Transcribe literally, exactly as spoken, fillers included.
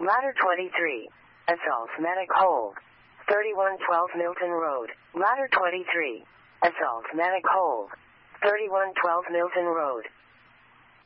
Ladder twenty-three. Assault Medic Hold. thirty-one twelve Milton Road. Ladder twenty-three. Assault Medic Hold. thirty-one twelve Milton Road.